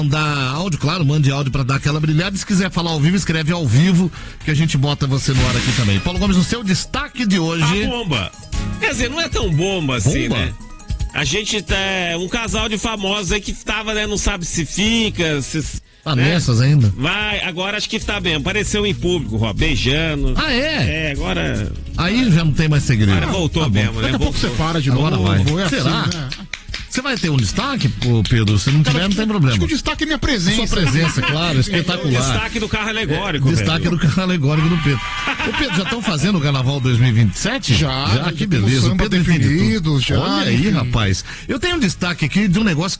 Dá áudio, claro, mande áudio pra dar aquela brilhada. Se quiser falar ao vivo, escreve ao vivo, que a gente bota você no ar aqui também. Paulo Gomes, o seu destaque de hoje. A bomba. Quer dizer, não é tão bomba assim, né? A gente tá. Um casal de famosos aí que tava, né? Não sabe se fica, se. Tá nessas ainda? Vai, agora acho que tá bem. Apareceu em público, ó, beijando. Ah, é? É, agora. Aí já não tem mais segredo. Agora voltou mesmo, né? Daqui a pouco você para de novo. Agora vai. Será? Assim, né? Você vai ter um destaque, Pedro? Se não tiver, não tem problema. Acho que o destaque é minha presença. Sua presença, claro, espetacular. Destaque do carro alegórico. Destaque do carro alegórico do Pedro. Ô Pedro, já estão fazendo o Carnaval 2027? Já, que beleza. O Pedro definido, já. Olha aí, rapaz. Eu tenho um destaque aqui de um negócio